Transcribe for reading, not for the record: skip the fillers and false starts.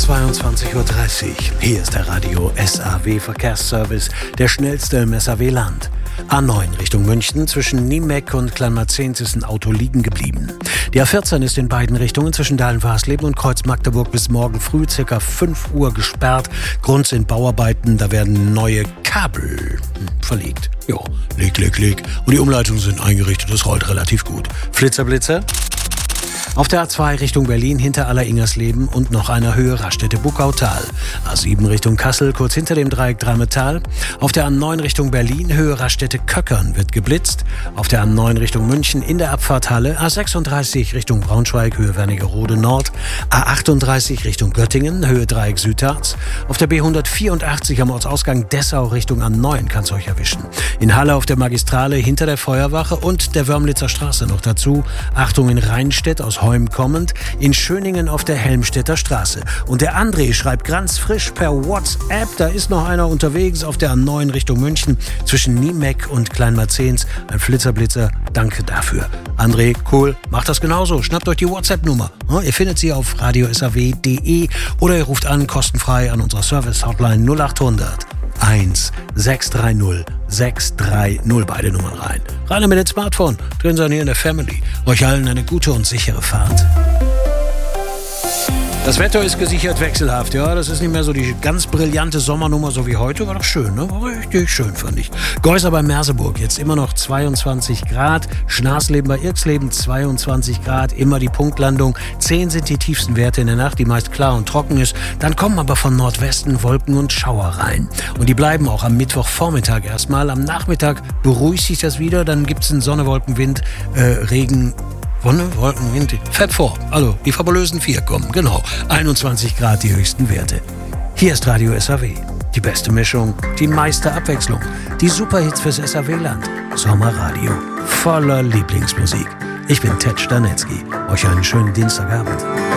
22:30 Uhr. Hier ist der Radio SAW Verkehrsservice, der schnellste im SAW-Land. A9 Richtung München, zwischen Niemeck und Kleinmarzens ist ein Auto liegen geblieben. Die A14 ist in beiden Richtungen zwischen Dahlen-Warsleben und Kreuz-Magdeburg bis morgen früh ca. 5 Uhr gesperrt. Grund sind Bauarbeiten, da werden neue Kabel verlegt. Jo, leg. Und die Umleitungen sind eingerichtet, das rollt relativ gut. Flitzer. Auf der A2 Richtung Berlin hinter Aller-Ingersleben und noch einer Höhe Raststätte-Buckautal. A7 Richtung Kassel, kurz hinter dem Dreieck Dreimetall. Auf der A9 Richtung Berlin, Höhe Raststätte-Köckern wird geblitzt. Auf der A9 Richtung München in der Abfahrt Halle. A36 Richtung Braunschweig, Höhe Wernigerode Nord. A38 Richtung Göttingen, Höhe Dreieck Südharz. Auf der B184 am Ortsausgang Dessau Richtung A9 kann es euch erwischen. In Halle auf der Magistrale hinter der Feuerwache und der Wörmlitzer Straße noch dazu. Achtung in Rheinstedt aus Heum kommend, in Schöningen auf der Helmstedter Straße. Und der André schreibt ganz frisch per WhatsApp, da ist noch einer unterwegs auf der A9 Richtung München zwischen Niemeck und Kleinmarzens. Ein Flitzer, danke dafür. André, cool, macht das genauso. Schnappt euch die WhatsApp-Nummer. Ihr findet sie auf radiosaw.de oder ihr ruft an, kostenfrei an unserer Service-Hotline 0800 1630 630, beide Nummern rein. Rein mit dem Smartphone, drin sein hier in der Family. Euch allen eine gute und sichere Fahrt. Das Wetter ist gesichert wechselhaft, ja. Das ist nicht mehr so die ganz brillante Sommernummer, so wie heute. War doch schön, ne? War richtig schön, fand ich. Geusser bei Merseburg, jetzt immer noch 22 Grad. Schnarsleben bei Irksleben 22 Grad. Immer die Punktlandung. 10 sind die tiefsten Werte in der Nacht, die meist klar und trocken ist. Dann kommen aber von Nordwesten Wolken und Schauer rein. Und die bleiben auch am Mittwochvormittag erstmal. Am Nachmittag beruhigt sich das wieder. Dann gibt es einen Sonne-Wolkenwind, Regen, Wolkenwind, fährt vor. Also die fabulösen 4 kommen, genau. 21 Grad die höchsten Werte. Hier ist Radio SAW. Die beste Mischung, die meiste Abwechslung. Die Superhits fürs SAW-Land. Sommerradio. Voller Lieblingsmusik. Ich bin Ted Stanetzky. Euch einen schönen Dienstagabend.